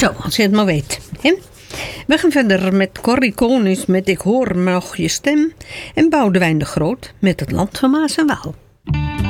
Zo, als je het maar weet. Hè? We gaan verder met Corrie Konings met Ik hoor nog je stem. En Boudewijn de Groot met Het land van Maas en Waal.